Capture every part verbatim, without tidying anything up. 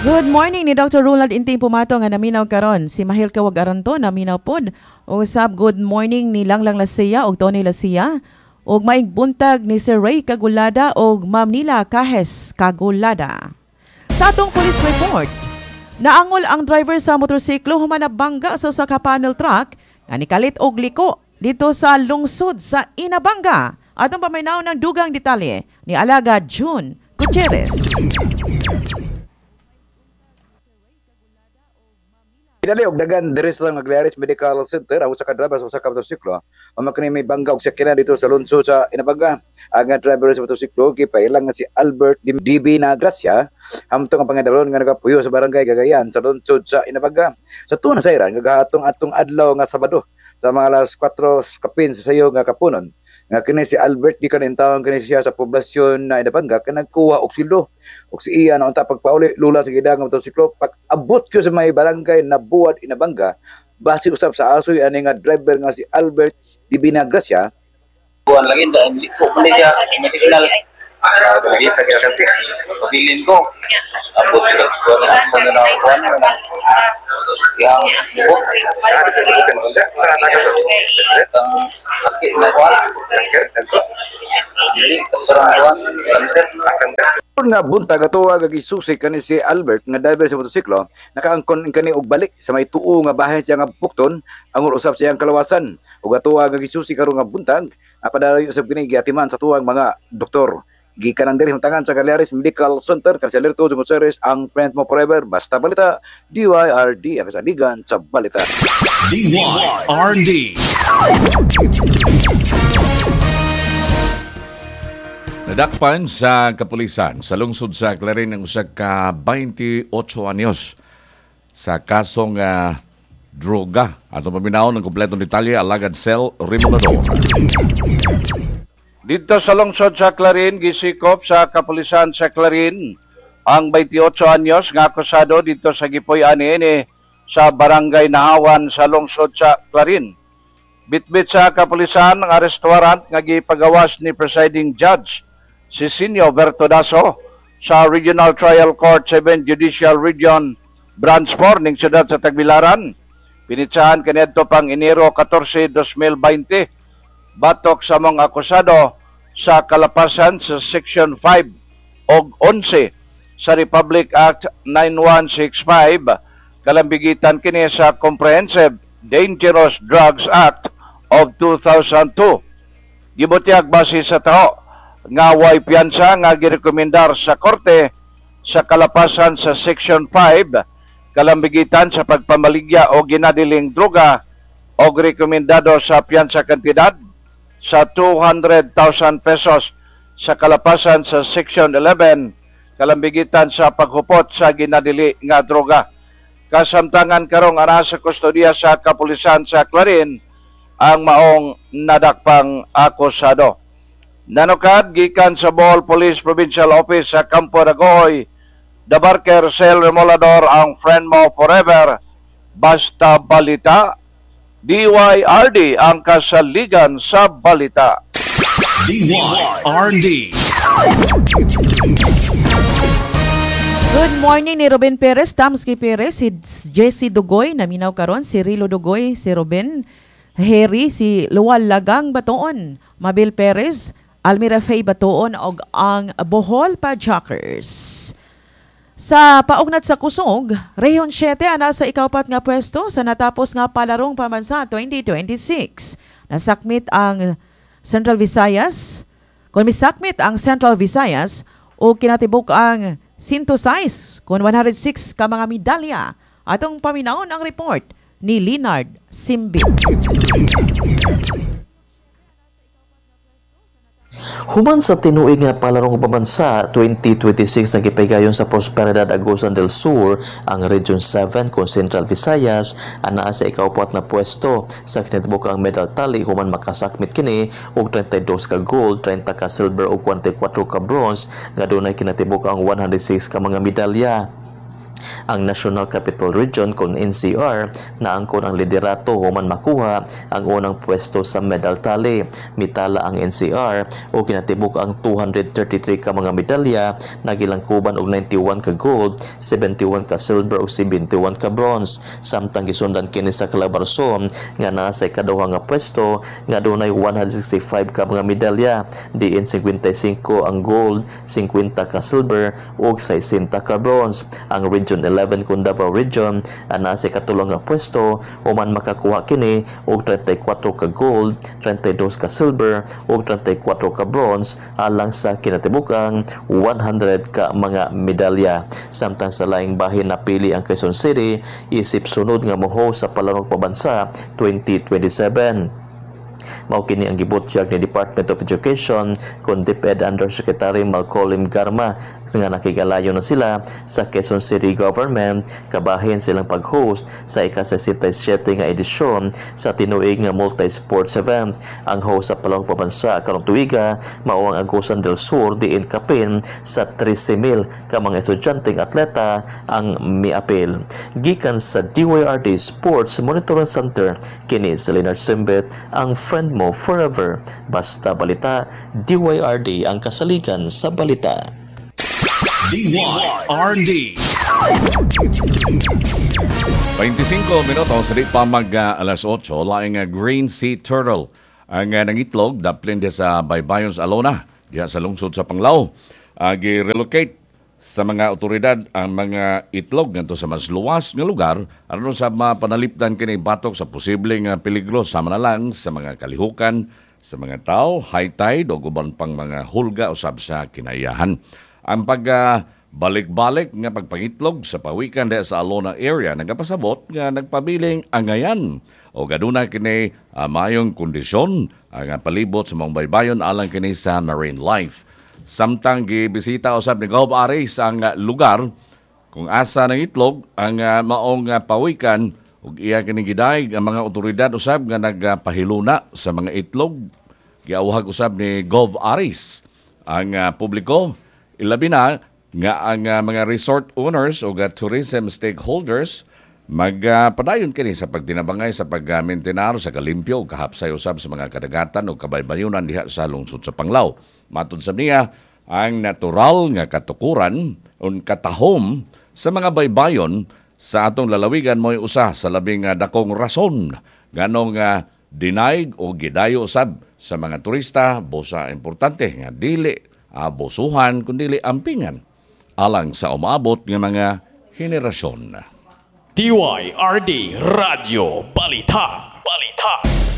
Good morning ni Doctor Ronald Inting Pumato nga naminaw karon. Si Mahil Kawag Aranto naminaw pod. Usab good morning ni Langlang Lasia og Tony Lasia. Og maing buntag ni Sir Ray Kagulada og Ma'am Nila Kahes Kagulada. Sa atong police report, naangol ang driver sa motorsiklo human nabangga sa usa ka panel truck nga nikalit og liko dito sa lungsod sa Inabanga. Atong paminaw ng dugang detalye ni Alaga June Gutierrez. Pinali og dagan diri sa Maglares Medical Center ang usa ka driver sa usa ka motorsiklo. Ang makani may bangga og sakyanan dito sa lungsod sa Inabanga. Ang driver sa motorsiklo gipailang nga si Albert D B na Gracia hamtong ang pangadalon nga nagapuyo sa barangay Cagayan sa lungsod sa Inabanga. Sa tuna sa iran gagahatong atong adlaw nga Sabado sa mga alas kwatro kapin sa sayo nga kapunon. Nga kini si Albert di kanin taon kini siya sa poblasyon na Inabanga ka nagkuha og sildo og si iya na unta pagpauli lula sa gidang motorsiklo pag abot ko sa may barangay na Buwad Inabanga base usab sa asoy ani nga driver nga si Albert di Binagracia buwan lagi dahil ko pala siya medicinal lagi kaya kasi pabilin ko abot sila ko na sa na kuan yang buko sa naga to ang akit na kuan jadi perang Kung nga buntag atuwa gagisusi kani si Albert nga driver sa motorsiklo nakaangkon kani og balik sa may tuo nga bahin siya nga bukton ang usab siyang kalawasan ug atuwa gagisusi karon nga buntag apadayo usab kini giatiman sa tuwang mga doktor gikan ang diri tangan sa Maglares Medical Center Kanselerto Gutierrez ang friend mo forever basta balita D Y R D ang kasaligan sa balita D Y R D. Nadakpan sa kapulisan sa lungsod sa Clarin ng usa ka twenty-eight anyos sa kasong uh, droga. Atong paminaw ng kompletong detalye Alagad Cell Rimulador. Dito sa lungsod sa Clarin, gisikop sa kapulisan sa Clarin ang twenty-eight anyos nga akusado dito sa Gipoy ani sa barangay Nahawan sa lungsod sa Clarin. Bitbit sa kapulisan ang arrest warrant nga gipagawas ni presiding judge si Sinio Bertodaso sa Regional Trial Court seven Judicial Region Branch four ning siyudad sa Tagbilaran. Pinitsahan kaniadto pang Enero fourteen, twenty twenty batok sa mga akusado sa kalapasan sa Section five og eleven sa Republic Act ninety-one sixty-five kalambigitan kini sa Comprehensive Dangerous Drugs Act of two thousand two. Gibutyag base sa taho nga way piyansa nga girekomendar sa korte sa kalapasan sa Section five kalambigitan sa pagpamaligya o ginadiling droga o rekomendado sa piyansa kantidad sa two hundred thousand pesos sa kalapasan sa Section eleven kalambigitan sa paghupot sa ginadili nga droga. Kasamtangan karong ana sa kustodiya sa kapulisan sa Clarin ang maong nadakpang akusado. Nanukad gikan sa Bohol Police Provincial Office sa Campo Dagohoy, The Barker Cell Remolador ang friend mo forever, basta balita, D Y R D ang kasaligan sa balita. D Y R D. Good morning ni Ruben Perez, Tamski Perez, si Jesse Dugoy, naminaw karon, si Rilo Dugoy, si Ruben, Harry, si Luwal Lagang Batoon, Mabel Perez, Almira Faye Batoon og ang Bohol Pajakers. Sa paugnat sa kusog, Rehiyon seven ana sa ikaupat nga pwesto sa natapos nga palarong pamansa twenty twenty-six. Nasakmit ang Central Visayas, kung misakmit ang Central Visayas o kinatibok ang one oh six kung one hundred six ka mga medalya. Atong paminaon ang report ni Leonard Simbi. Human sa tinuig nga palarong pabansa twenty twenty-six nagipahigayon sa Prosperidad Agusan del Sur ang Region seven kung Central Visayas anaa sa ikaupat na pwesto sa kinatibuk ang medal tally human makasakmit kini og thirty-two ka gold, thirty ka silver ug twenty-four ka bronze nga dunay kinatibuk ang one hundred six ka mga medalya. Ang National Capital Region kung N C R naangkon ang liderato human makuha ang unang pwesto sa medal tally. Mitala ang N C R o kinatibuk ang two hundred thirty-three ka mga medalya, nagilangkuban og ninety-one ka gold, seventy-one ka silver ug seventy-one ka bronze. Samtang gisundan kini sa Calabarzon nga naa sa ikaduha nga pwesto nga dunay one hundred sixty-five ka mga medalya, diin fifty-five ang gold, fifty ka silver ug sixty ka bronze. Ang Region eleven kung Davao Region ana sa katulong nga pwesto human makakuha kini og thirty-four ka gold, thirty-two ka silver ug thirty-four ka bronze alang sa kinatibukang one hundred ka mga medalya. Samtang sa laing bahin napili ang Quezon City isip sunod nga moho sa Palarong Pabansa twenty twenty-seven. Mao kini ang gibutyag ni Department of Education kun DepEd Undersecretary Malcolm Garma nga nakigalayo na sila sa Quezon City Government kabahin silang pag-host sa ika-sixty-seven nga edisyon sa tinuig nga multi-sports event. Ang host sa Palarong Pabansa karong tuiga mao ang Agusan del Sur diin kapin sa thirteen mil ka mga estudyanteng atleta ang miapil. Gikan sa D Y R D Sports Monitoring Center kini si Leonard Simbet, ang friend mo forever. Basta balita, D Y R D ang kasaligan sa balita. D Y R D. twenty-five minutos sa di pa mag uh, alas eight, laing uh, green sea turtle ang uh, nangitlog daplin di sa Baybayon sa Alona diha sa lungsod sa Panglao. Uh, gi-relocate sa mga otoridad ang mga itlog ngadto sa mas luwas nga lugar aron sa mapanalipdan kini batok sa posibleng uh, peligro sama na lang sa mga kalihukan sa mga tao, high tide o guban pang mga hulga usab sa kinayahan. Ang pag uh, balik-balik nga pagpangitlog sa pawikan diha sa Alona area nagapasabot nga nagpabiling angayan o gaduna kini uh, maayong kondisyon ang uh, palibot sa mga baybayon alang kini sa marine life. Samtang gibisita usab ni Gov Aris ang uh, lugar kung asa ng itlog ang uh, maong uh, pawikan ug iya kini gidayeg ang mga otoridad usab nga nagpahiluna sa mga itlog. Giawhag usab ni Gov Aris ang uh, publiko ilabi na nga ang uh, mga resort owners o uh, tourism stakeholders magpadayon uh, kini sa pagtinabangay sa pag-maintenar sa kalimpyo o kahapsay usab sa mga kadagatan o kabaybayunan diha sa lungsod sa Panglao. Matod sa niya, ang natural nga katukuran o katahom sa mga baybayon sa atong lalawigan mo'y usa sa labing uh, dakong rason ganong uh, dinaig o gidayo usab sa mga turista busa importante nga dili abusuhan kundi ampingan alang sa umaabot ng mga henerasyon. D Y R D Radio Balita. Balita.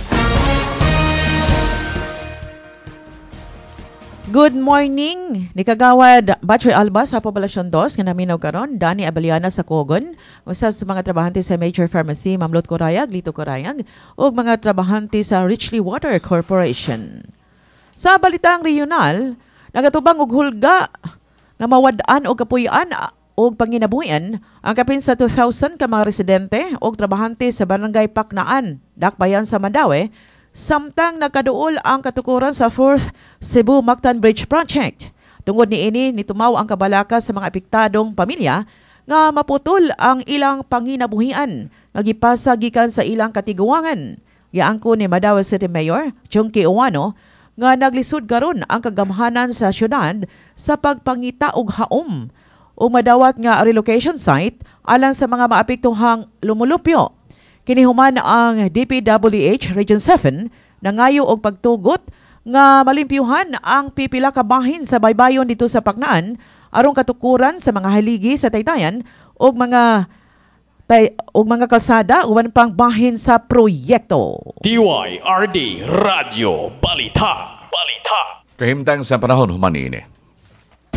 Good morning, ni Kagawad Batchoy Alba sa Poblasyon two nga naminaw karon, Dani Abeliana sa Kogon, usa sa mga trabahante sa Major Pharmacy Mamlot Corayag, Lito Corayag, ug mga trabahante sa Richley Water Corporation. Sa balitang regional, nagatubang og hulga nga mawad-an og kapuy-an og panginabuhian ang kapin sa two thousand ka mga residente og trabahante sa Barangay Paknaan, Dakbayan sa Mandaue, samtang nagkaduol ang katukuran sa fourth Cebu Mactan Bridge Project. Tungod ni ini, nitumaw ang kabalaka sa mga apektadong pamilya nga maputol ang ilang panginabuhian nga gipasa gikan sa ilang katiguangan. Giangko ni Mandaue City Mayor Chungki Uwano nga naglisod karon ang kagamhanan sa syudad sa pagpangita og haom o madawat nga relocation site alang sa mga maapektuhang lumulupyo. Kinihuman ang D P W H Region seven nangayo og pagtugot nga malimpyuhan ang pipila ka bahin sa baybayon dito sa Paknaan aron katukuran sa mga haligi sa Taytayan og mga tay, og mga kalsada uban pang bahin sa proyekto. D Y R D Radio Balita. Balita. Kahimtang sa panahon human ini.